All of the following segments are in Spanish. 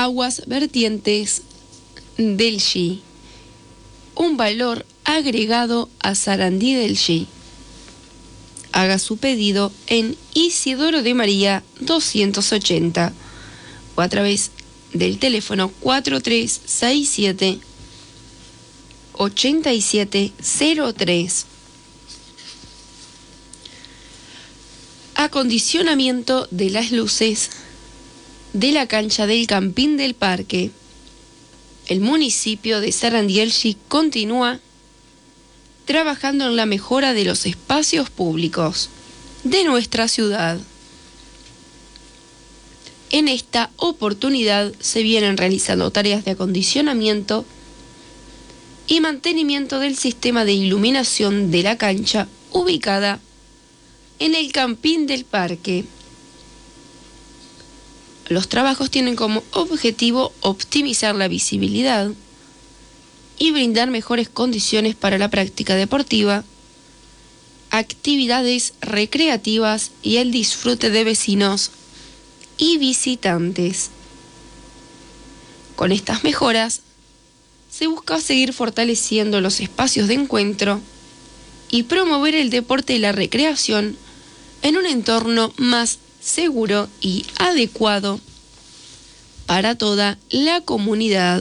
aguas vertientes del G. Un valor agregado a Sarandí del G. Haga su pedido en Isidoro de María 280 o a través del teléfono 4367 8703. Acondicionamiento de las luces de la cancha del Campín del Parque. El municipio de Sarandí del G continúa trabajando en la mejora de los espacios públicos de nuestra ciudad. En esta oportunidad se vienen realizando tareas de acondicionamiento y mantenimiento del sistema de iluminación de la cancha ubicada en el Campín del Parque. Los trabajos tienen como objetivo optimizar la visibilidad y brindar mejores condiciones para la práctica deportiva, actividades recreativas y el disfrute de vecinos y visitantes. Con estas mejoras, se busca seguir fortaleciendo los espacios de encuentro y promover el deporte y la recreación en un entorno más seguro y adecuado para toda la comunidad.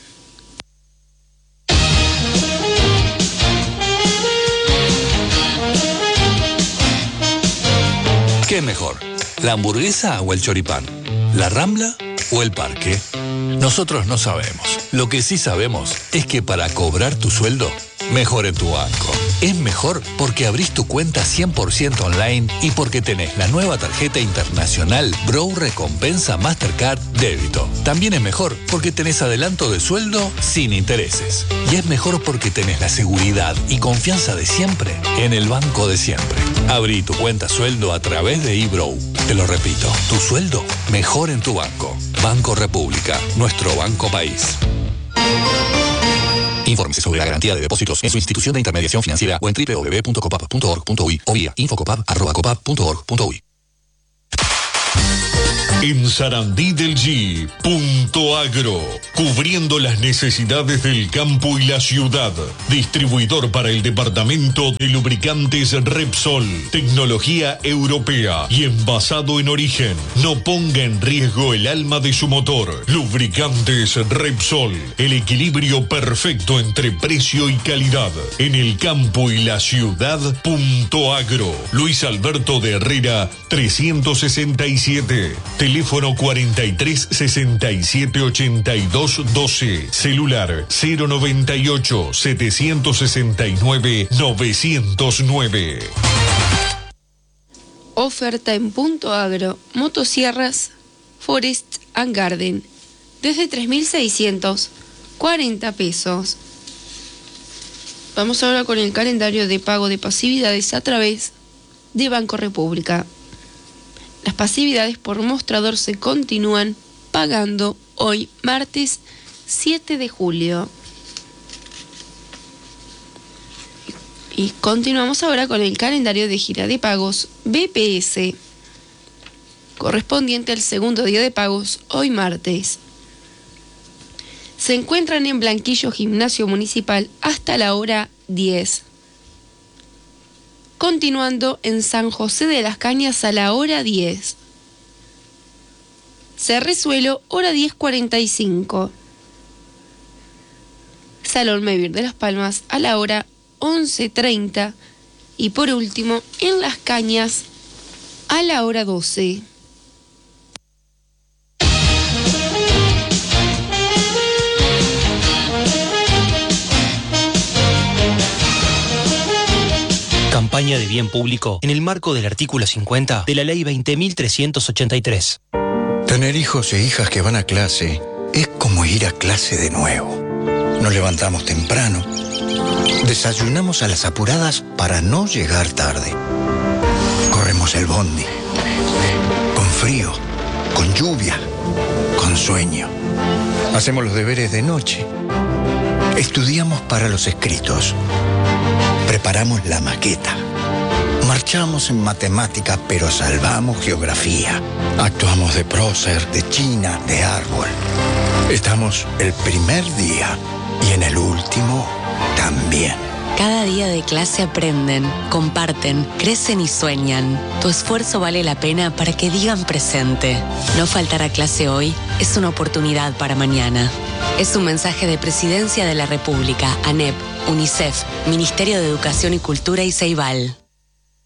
¿Qué es mejor? ¿La hamburguesa o el choripán? ¿La Rambla o el parque? Nosotros no sabemos. Lo que sí sabemos es que para cobrar tu sueldo, mejor en tu banco. Es mejor porque abrís tu cuenta 100% online y porque tenés la nueva tarjeta internacional Brow Recompensa Mastercard Débito. También es mejor porque tenés adelanto de sueldo sin intereses. Y es mejor porque tenés la seguridad y confianza de siempre en el banco de siempre. Abrí tu cuenta sueldo a través de eBrow. Te lo repito, tu sueldo mejor en tu banco. Banco República, nuestro banco país. Infórmese sobre la garantía de depósitos en su institución de intermediación financiera o en www.copap.org.uy o vía infocopap@copap.org.uy. En Sarandí del G, Punto Agro, cubriendo las necesidades del campo y la ciudad. Distribuidor para el departamento de lubricantes Repsol, tecnología europea y envasado en origen. No ponga en riesgo el alma de su motor. Lubricantes Repsol, el equilibrio perfecto entre precio y calidad. En el campo y la ciudad, Punto Agro. Luis Alberto de Herrera, 367. Teléfono 43 67 82 12. Celular 098 769 909. Oferta en Punto Agro. Motosierras Forest and Garden. Desde 3.640 pesos. Vamos ahora con el calendario de pago de pasividades a través de Banco República. Las pasividades por mostrador se continúan pagando hoy, martes 7 de julio. Y continuamos ahora con el calendario de gira de pagos BPS, correspondiente al segundo día de pagos, hoy martes. Se encuentran en Blanquillo Gimnasio Municipal hasta la hora 10. Continuando en San José de las Cañas a la hora 10. Cerrezuelo, hora 10:45. Salón Mevir de Las Palmas a la hora 11:30. Y por último, en Las Cañas a la hora 12. Campaña de bien público en el marco del artículo 50 de la Ley 20.383. Tener hijos e hijas que van a clase es como ir a clase de nuevo. Nos levantamos temprano, desayunamos a las apuradas para no llegar tarde. Corremos el bondi, con frío, con lluvia, con sueño. Hacemos los deberes de noche. Estudiamos para los escritos. Preparamos la maqueta. Marchamos en matemática, pero salvamos geografía. Actuamos de prócer, de china, de árbol. Estamos el primer día y en el último también. Cada día de clase aprenden, comparten, crecen y sueñan. Tu esfuerzo vale la pena para que digan presente. No faltar a clase hoy es una oportunidad para mañana. Es un mensaje de Presidencia de la República, ANEP, UNICEF, Ministerio de Educación y Cultura y Ceibal.